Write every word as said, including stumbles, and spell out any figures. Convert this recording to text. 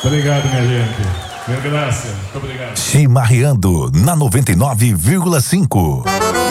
Obrigado, minha gente. Minha graça. Muito obrigado. Chimarreando na noventa e nove vírgula cinco.